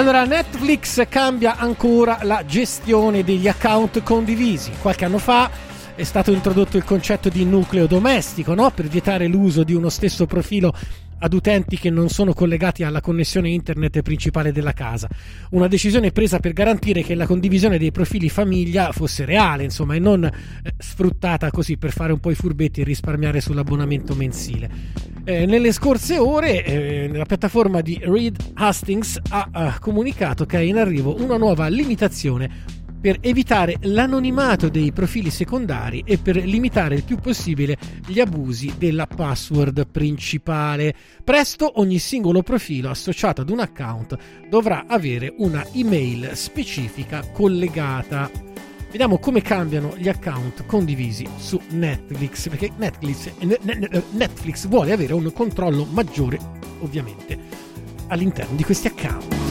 Allora, Netflix cambia ancora la gestione degli account condivisi. Qualche anno fa è stato introdotto il concetto di nucleo domestico, no? Per vietare l'uso di uno stesso profilo ad utenti che non sono collegati alla connessione internet principale della casa. Una decisione presa per garantire che la condivisione dei profili famiglia fosse reale, insomma, e non sfruttata così per fare un po' i furbetti e risparmiare sull'abbonamento mensile. Nelle scorse ore la piattaforma di Reed Hastings ha comunicato che è in arrivo una nuova limitazione per evitare l'anonimato dei profili secondari e per limitare il più possibile gli abusi della password principale. Presto ogni singolo profilo associato ad un account dovrà avere una email specifica collegata. Vediamo come cambiano gli account condivisi su Netflix, perché Netflix vuole avere un controllo maggiore, ovviamente, all'interno di questi account.